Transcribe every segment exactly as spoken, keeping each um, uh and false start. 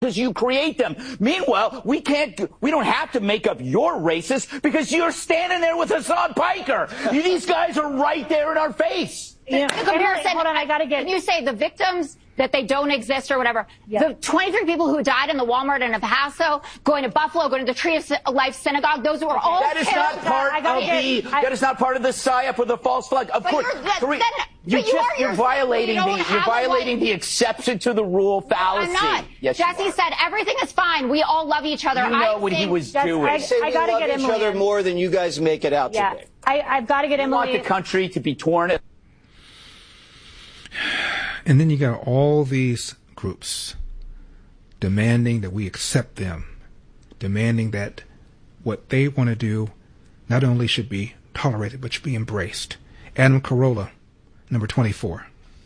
because you create them. Meanwhile, we can't, we don't have to make up your racist because you're standing there with Hassan Piker. These guys are right there in our face. The, the comparison, hold on, I gotta get. Can you say the victims that they don't exist or whatever? Yeah. The twenty-three people who died in the Walmart in El Paso, going to Buffalo, going to the Tree of Life Synagogue, those were all that is killed. not part of the. I, that is not part of the psyop or the false flag. Of course, that, three, then, you you just, are you're violating you the. You're violating the exception to the rule fallacy. I'm not. Yes, Jesse said everything is fine. We all love each other. You know I what he was Jesse, doing. I, say I we gotta love get each Emily other in. more than you guys make it out yeah. today. I, I've got to get you Emily. Want the country to be torn. And then you got all these groups demanding that we accept them, demanding that what they want to do not only should be tolerated, but should be embraced. Adam Carolla, number twenty-four.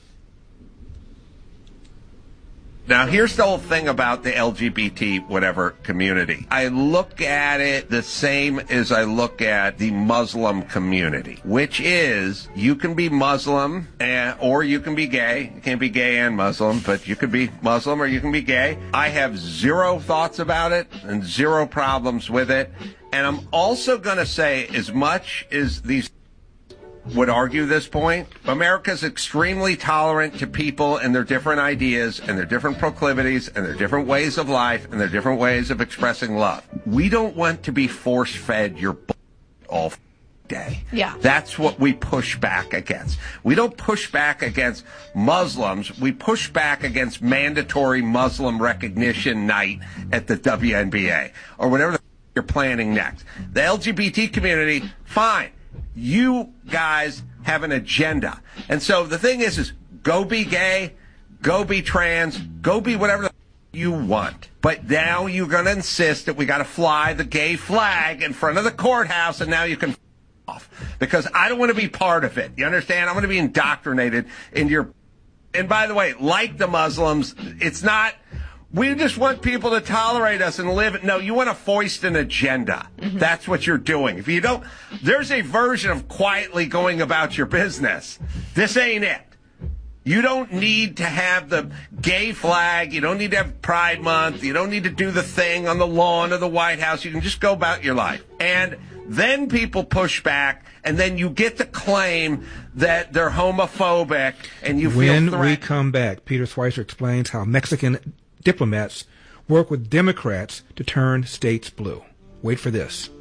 Now, here's the whole thing about the L G B T whatever community. I look at it the same as I look at the Muslim community, which is you can be Muslim and, or you can be gay. You can't be gay and Muslim, but you could be Muslim or you can be gay. I have zero thoughts about it and zero problems with it. And I'm also going to say, as much as these would argue this point, America's extremely tolerant to people and their different ideas and their different proclivities and their different ways of life and their different ways of expressing love. We don't want to be force-fed your bull all day. Yeah. That's what we push back against. We don't push back against Muslims. We push back against mandatory Muslim recognition night at the W N B A or whatever the you're planning next. The L G B T community, fine. You guys have an agenda. And so the thing is, is go be gay, go be trans, go be whatever the you want. But now you're going to insist that we got to fly the gay flag in front of the courthouse, and now you can f- off. Because I don't want to be part of it. You understand? I'm going to be indoctrinated in your... And by the way, like the Muslims, it's not... We just want people to tolerate us and live. No, you want to foist an agenda. Mm-hmm. That's what you're doing. If you don't, there's a version of quietly going about your business. This ain't it. You don't need to have the gay flag. You don't need to have Pride Month. You don't need to do the thing on the lawn of the White House. You can just go about your life. And then people push back, and then you get to claim that they're homophobic, and you feel When threatened. we come back, Peter Schweizer explains how Mexican diplomats work with Democrats to turn states blue. Wait for this.